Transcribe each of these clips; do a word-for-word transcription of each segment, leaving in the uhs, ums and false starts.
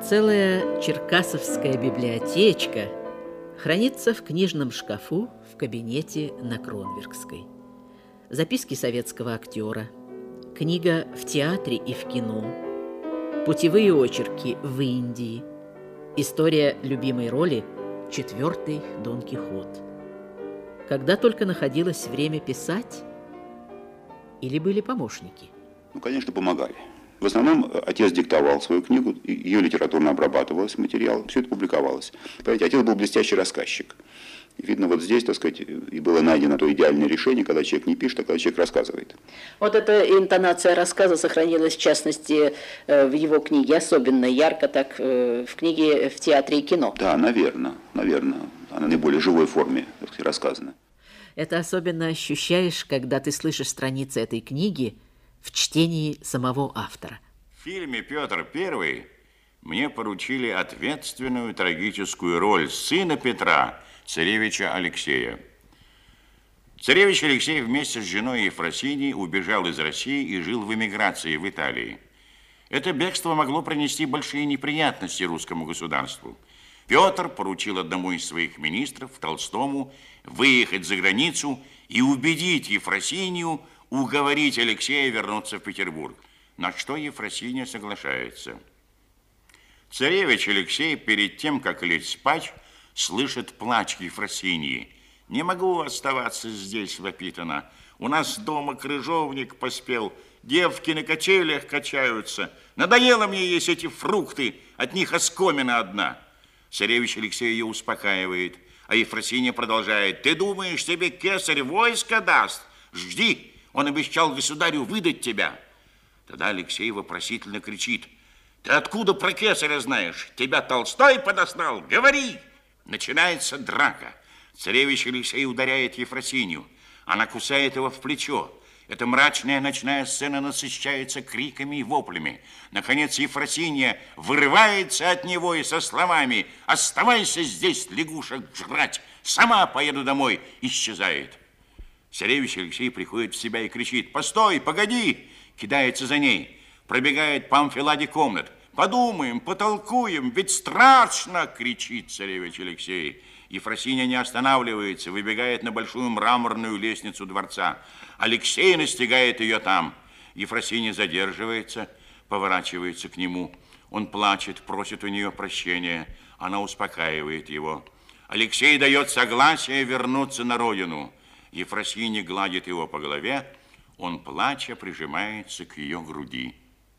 Целая черкасовская библиотечка хранится в книжном шкафу в кабинете на Кронверкской. Записки советского актера, книга «В театре и в кино», путевые очерки в Индии, история любимой роли «Четвертый Дон Кихот». Когда только находилось время писать, или были помощники? Ну, конечно, помогали. В основном отец диктовал свою книгу, ее литературно обрабатывалось материал, все это публиковалось. Понимаете, отец был блестящий рассказчик. И видно, вот здесь, так сказать, и было найдено то идеальное решение, когда человек не пишет, а когда человек рассказывает. Вот эта интонация рассказа сохранилась, в частности, в его книге, особенно ярко так в книге «В театре и кино». Да, наверное, наверное. Она в наиболее живой форме, так сказать, рассказана. Это особенно ощущаешь, когда ты слышишь страницы этой книги в чтении самого автора. В фильме «Петр Первый» мне поручили ответственную трагическую роль сына Петра, царевича Алексея. Царевич Алексей вместе с женой Ефросиньей убежал из России и жил в эмиграции в Италии. Это бегство могло принести большие неприятности русскому государству. Петр поручил одному из своих министров, Толстому, выехать за границу и убедить Ефросинью уговорить Алексея вернуться в Петербург, на что Ефросинья соглашается. Царевич Алексей перед тем, как лечь спать, слышит плач Ефросиньи. «Не могу оставаться здесь», — вопит она. «У нас дома крыжовник поспел, девки на качелях качаются. Надоело мне есть эти фрукты, от них оскомина одна». Царевич Алексей ее успокаивает, а Ефросинья продолжает. «Ты думаешь, тебе кесарь войско даст? Жди, он обещал государю выдать тебя». Тогда Алексей вопросительно кричит. «Ты откуда про кесаря знаешь? Тебя Толстой подослал? Говори!» Начинается драка. Царевич Алексей ударяет Ефросинью. Она кусает его в плечо. Эта мрачная ночная сцена насыщается криками и воплями. Наконец Ефросинья вырывается от него и со словами «Оставайся здесь, лягушек жрать! Сама поеду домой!» исчезает. Царевич Алексей приходит в себя и кричит «Постой, погоди!» Кидается за ней. Пробегает по амфиладе комнат. «Подумаем, потолкуем, ведь страшно!» кричит царевич Алексей. Ефросинья не останавливается, выбегает на большую мраморную лестницу дворца. Алексей настигает ее там. Ефросинья задерживается, поворачивается к нему. Он плачет, просит у нее прощения. Она успокаивает его. Алексей дает согласие вернуться на родину. Ефросинья гладит его по голове. Он, плача, прижимается к ее груди.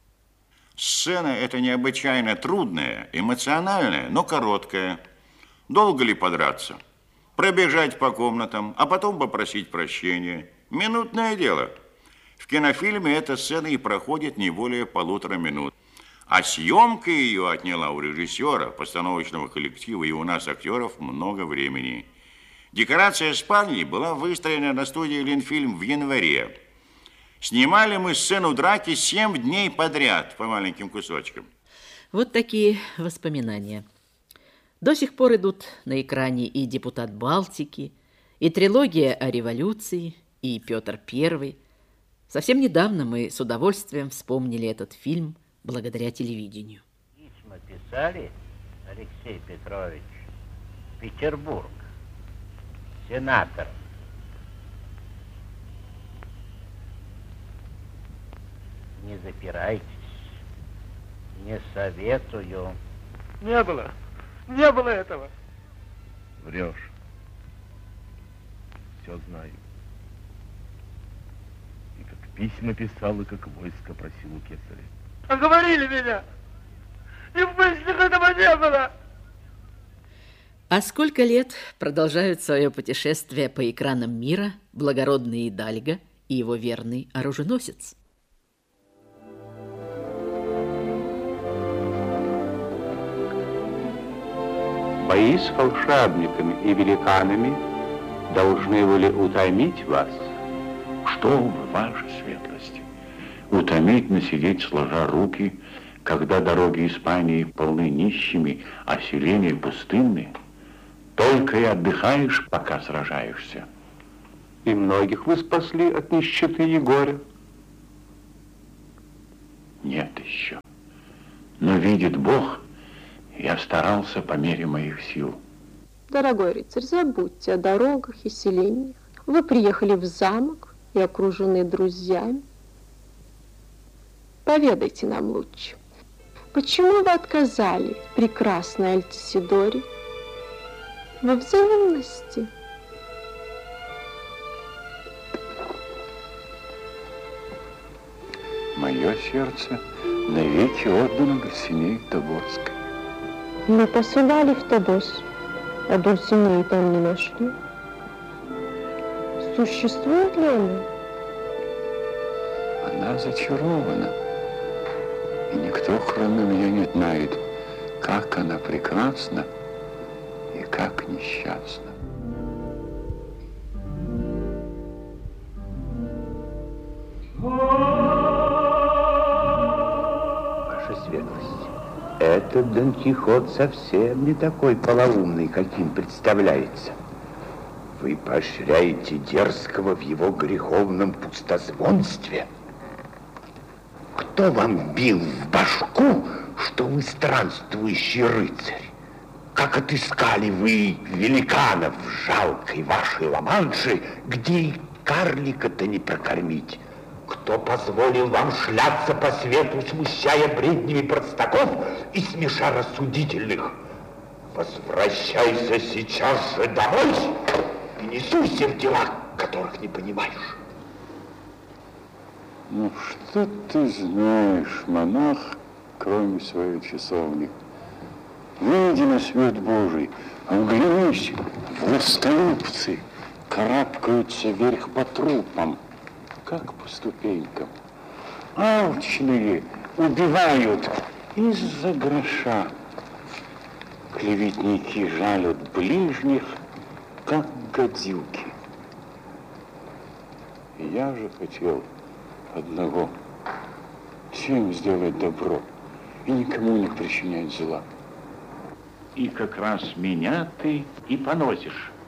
Сцена эта необычайно трудная, эмоциональная, но короткая. Долго ли подраться? Пробежать по комнатам, а потом попросить прощения. Минутное дело. В кинофильме эта сцена и проходит не более полутора минут. А съемка ее отняла у режиссера, постановочного коллектива и у нас, актеров, много времени. Декорация спальни была выстроена на студии «Ленфильм» в январе. Снимали мы сцену драки семь дней подряд по маленьким кусочкам. Вот такие воспоминания. До сих пор идут на экране и «Депутат Балтики», и трилогия о революции, и «Петр Первый». Совсем недавно мы с удовольствием вспомнили этот фильм благодаря телевидению. Письма писали, Алексей Петрович, в Петербург, сенатор. Не запирайтесь, не советую. Не было, не было этого. Врешь. Все знаю. И как письма писал, и как войско просил у кесаря. Оговорили меня. И в мыслях этого не было. А сколько лет продолжают свое путешествие по экранам мира благородный Идальго и его верный оруженосец? Бои с волшебниками и великанами должны были утомить вас. Что вы, ваша светлость? Утомительно сидеть, сложа руки, когда дороги Испании полны нищими, а селения пустынны. Только и отдыхаешь, пока сражаешься. И многих вы спасли от нищеты и горя. Нет еще. Но видит Бог, Я старался по мере моих сил. Дорогой рыцарь, забудьте о дорогах и селениях. Вы приехали в замок и окружены друзьями. Поведайте нам лучше, почему вы отказали прекрасной Альтисидоре во взаимности? Мое сердце навеки отдано Дульсинее Тобольской. Мы посылали в Тобос, а Дульсинеи там не нашли. Существует ли она? Она зачарована. И никто, кроме меня, не знает, как она прекрасна и как несчастна. Ваша светлость, этот Дон Кихот совсем не такой полоумный, каким представляется. Вы поощряете дерзкого в его греховном пустозвонстве. Кто вам бил в башку, что вы странствующий рыцарь? Как отыскали вы великанов в жалкой вашей Ла-Манше, где и карлика-то не прокормить? Кто позволил вам шляться по свету, смущая бреднями простаков и смеша рассудительных? Возвращайся сейчас же домой и не суйся в дела, которых не понимаешь. Ну, что ты знаешь, монах, кроме своей часовни? Выйди на свет Божий, оглянись, властолюбцы карабкаются вверх по трупам, как по ступенькам. Алчные убивают из-за гроша. Клеветники жалят ближних, как гадюки. Я же хотел одного, всем сделать добро и никому не причинять зла. И как раз меня ты и поносишь.